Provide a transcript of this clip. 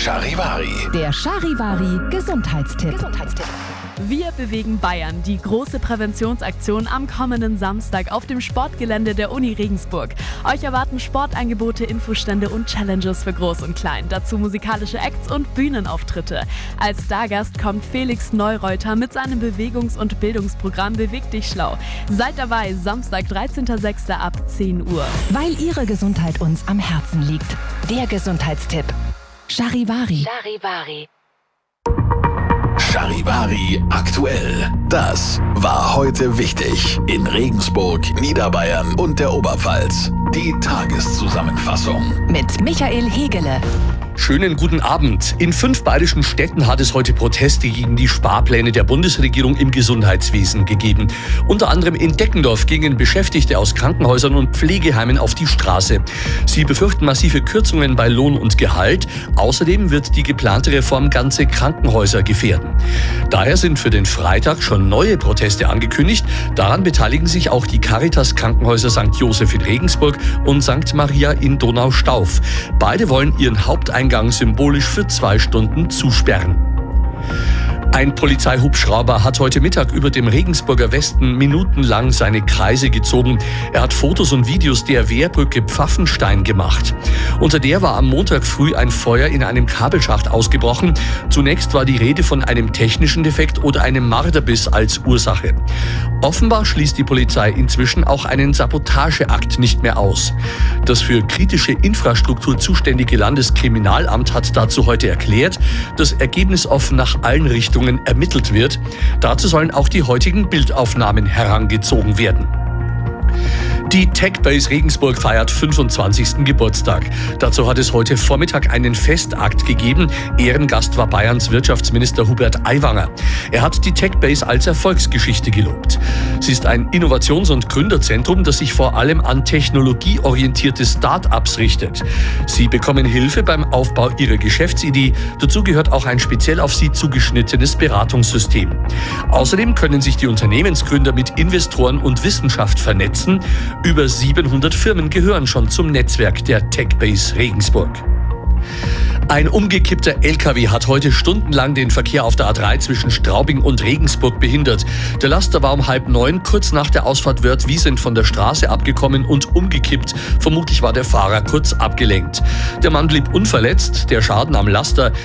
Charivari. Der Charivari Gesundheitstipp. Wir bewegen Bayern, die große Präventionsaktion am kommenden Samstag auf dem Sportgelände der Uni Regensburg. Euch erwarten Sportangebote, Infostände und Challenges für Groß und Klein. Dazu musikalische Acts und Bühnenauftritte. Als Stargast kommt Felix Neureuter mit seinem Bewegungs- und Bildungsprogramm Beweg dich schlau. Seid dabei, Samstag, 13.06. ab 10 Uhr. Weil Ihre Gesundheit uns am Herzen liegt. Der Gesundheitstipp. Charivari. Charivari aktuell. Das war heute wichtig in Regensburg, Niederbayern und der Oberpfalz. Die Tageszusammenfassung Mit Michael Hegele. Schönen guten Abend. In 5 bayerischen Städten hat es heute Proteste gegen die Sparpläne der Bundesregierung im Gesundheitswesen gegeben. Unter anderem in Deckendorf gingen Beschäftigte aus Krankenhäusern und Pflegeheimen auf die Straße. Sie befürchten massive Kürzungen bei Lohn und Gehalt. Außerdem wird die geplante Reform ganze Krankenhäuser gefährden. Daher sind für den Freitag schon neue Proteste angekündigt. Daran beteiligen sich auch die Caritas-Krankenhäuser St. Joseph in Regensburg und St. Maria in Donaustauf. Beide wollen ihren Haupteingang symbolisch für 2 Stunden zusperren. Ein Polizeihubschrauber hat heute Mittag über dem Regensburger Westen minutenlang seine Kreise gezogen. Er hat Fotos und Videos der Wehrbrücke Pfaffenstein gemacht. Unter der war am Montag früh ein Feuer in einem Kabelschacht ausgebrochen. Zunächst war die Rede von einem technischen Defekt oder einem Marderbiss als Ursache. Offenbar schließt die Polizei inzwischen auch einen Sabotageakt nicht mehr aus. Das für kritische Infrastruktur zuständige Landeskriminalamt hat dazu heute erklärt, dass ergebnisoffen nach allen Richtungen ermittelt wird. Dazu sollen auch die heutigen Bildaufnahmen herangezogen werden. Die TechBase Regensburg feiert 25. Geburtstag. Dazu hat es heute Vormittag einen Festakt gegeben. Ehrengast war Bayerns Wirtschaftsminister Hubert Aiwanger. Er hat die TechBase als Erfolgsgeschichte gelobt. Sie ist ein Innovations- und Gründerzentrum, das sich vor allem an technologieorientierte Start-ups richtet. Sie bekommen Hilfe beim Aufbau ihrer Geschäftsidee. Dazu gehört auch ein speziell auf sie zugeschnittenes Beratungssystem. Außerdem können sich die Unternehmensgründer mit Investoren und Wissenschaft vernetzen. Über 700 Firmen gehören schon zum Netzwerk der TechBase Regensburg. Ein umgekippter LKW hat heute stundenlang den Verkehr auf der A3 zwischen Straubing und Regensburg behindert. Der Laster war um 8:30 kurz nach der Ausfahrt Wörth-Wiesent von der Straße abgekommen und umgekippt. Vermutlich war der Fahrer kurz abgelenkt. Der Mann blieb unverletzt. Der Schaden am Laster